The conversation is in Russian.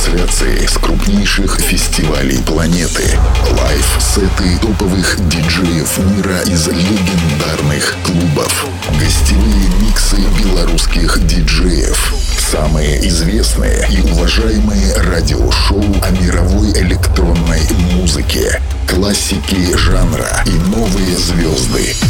трансляции с крупнейших фестивалей планеты. Лайв-сеты топовых диджеев мира из легендарных клубов. Гостевые миксы белорусских диджеев. Самые известные и уважаемые радиошоу о мировой электронной музыке. Классики жанра и новые звезды.